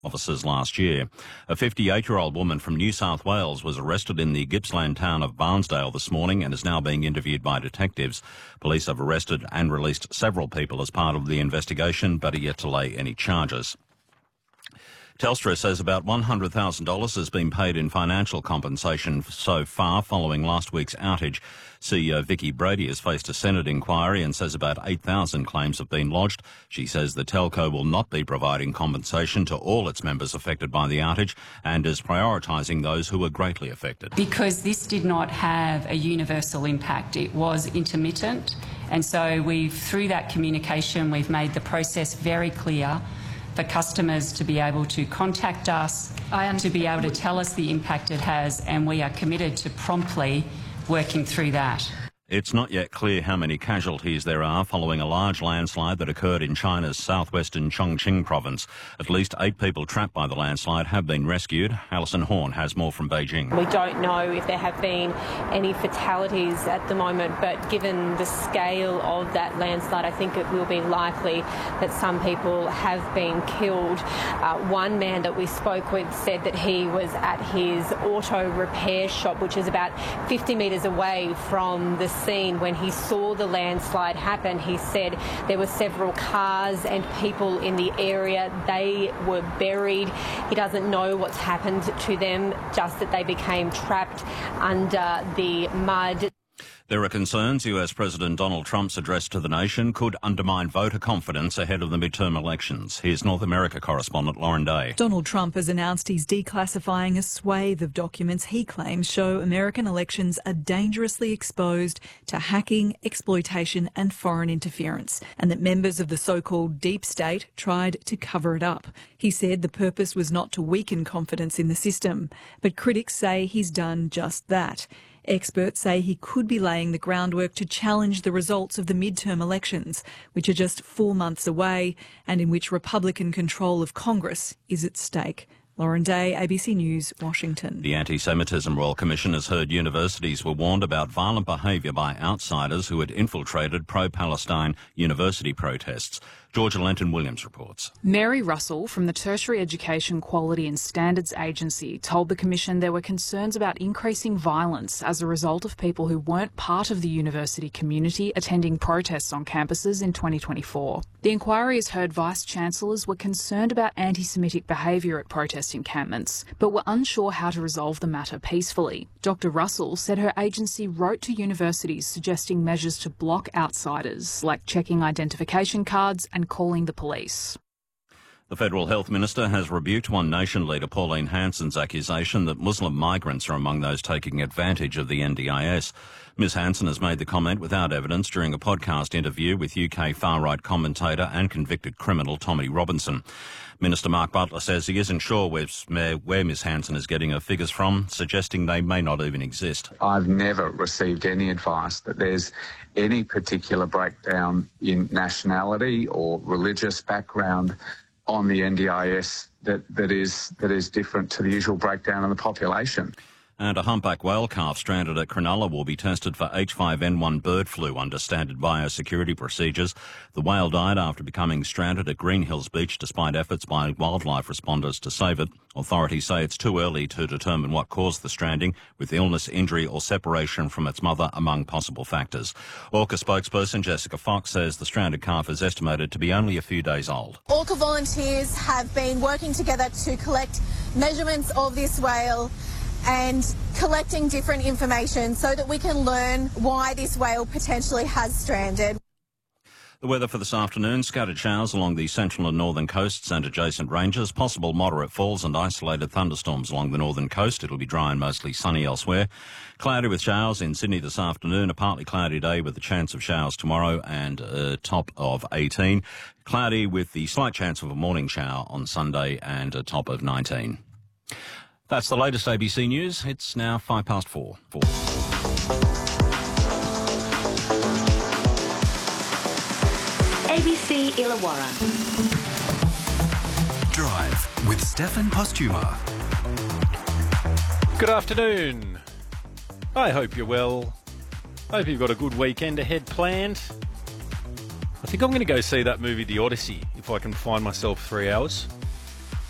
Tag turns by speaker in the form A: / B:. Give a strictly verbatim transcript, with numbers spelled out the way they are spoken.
A: officers last year. A fifty-eight-year-old woman from New South Wales was arrested in the Gippsland town of Barnsdale this morning and is now being interviewed by detectives. Police have arrested and released several people as part of the investigation, but are yet to lay any charges. Telstra says about one hundred thousand dollars has been paid in financial compensation so far following last week's outage. C E O Vicky Brady has faced a Senate inquiry and says about eight thousand claims have been lodged. She says the telco will not be providing compensation to all its members affected by the outage and is prioritising those who were greatly affected.
B: Because this did not have a universal impact, it was intermittent, and so we've, through that communication, we've made the process very clear for customers to be able to contact us, to be able to tell us the impact it has, and we are committed to promptly working through that.
A: It's not yet clear how many casualties there are following a large landslide that occurred in China's southwestern Chongqing province. At least eight people trapped by the landslide have been rescued. Alison Horn has more from Beijing.
C: We don't know if there have been any fatalities at the moment, but given the scale of that landslide, I think it will be likely that some people have been killed. Uh, one man that we spoke with said that he was at his auto repair shop, which is about fifty metres away from the scene when he saw the landslide happen. He said there were several cars and people in the area. They were buried. He doesn't know what's happened to them, just that they became trapped under the mud.
A: There are concerns U S President Donald Trump's address to the nation could undermine voter confidence ahead of the midterm elections. Here's North America correspondent Lauren Day.
D: Donald Trump has announced he's declassifying a swathe of documents he claims show American elections are dangerously exposed to hacking, exploitation and foreign interference, and that members of the so-called deep state tried to cover it up. He said the purpose was not to weaken confidence in the system, but critics say he's done just that. Experts say he could be laying the groundwork to challenge the results of the midterm elections, which are just four months away and in which Republican control of Congress is at stake. Lauren Day, A B C News, Washington.
A: The Anti-Semitism Royal Commission has heard universities were warned about violent behaviour by outsiders who had infiltrated pro-Palestine university protests. Georgia Lenton-Williams reports.
E: Mary Russell from the Tertiary Education Quality and Standards Agency told the Commission there were concerns about increasing violence as a result of people who weren't part of the university community attending protests on campuses in twenty twenty-four. The inquiry has heard Vice-Chancellors were concerned about anti-Semitic behaviour at protest encampments, but were unsure how to resolve the matter peacefully. Doctor Russell said her agency wrote to universities suggesting measures to block outsiders, like checking identification cards and calling the police.
A: The Federal Health Minister has rebuked One Nation leader Pauline Hanson's accusation that Muslim migrants are among those taking advantage of the N D I S. Miz Hanson has made the comment without evidence during a podcast interview with U K far-right commentator and convicted criminal Tommy Robinson. Minister Mark Butler says he isn't sure where, where Miz Hanson is getting her figures from, suggesting they may not even exist.
F: I've never received any advice that there's any particular breakdown in nationality or religious background on the N D I S that, that is that is different to the usual breakdown in the population.
A: And a humpback whale calf stranded at Cronulla will be tested for H five N one bird flu under standard biosecurity procedures. The whale died after becoming stranded at Green Hills Beach despite efforts by wildlife responders to save it. Authorities say it's too early to determine what caused the stranding, with illness, injury or separation from its mother among possible factors. Orca spokesperson Jessica Fox says the stranded calf is estimated to be only a few days old.
G: Orca volunteers have been working together to collect measurements of this whale and collecting different information so that we can learn why this whale potentially has stranded.
A: The weather for this afternoon, scattered showers along the central and northern coasts and adjacent ranges, possible moderate falls and isolated thunderstorms along the northern coast. It'll be dry and mostly sunny elsewhere. Cloudy with showers in Sydney this afternoon, a partly cloudy day with a chance of showers tomorrow and a top of eighteen. Cloudy with the slight chance of a morning shower on Sunday and a top of nineteen. That's the latest A B C News. It's now five past four. four.
H: A B C Illawarra.
I: Drive with Stefan Postuma.
J: Good afternoon. I hope you're well. Hope you've got a good weekend ahead planned. I think I'm going to go see that movie, The Odyssey, if I can find myself three hours.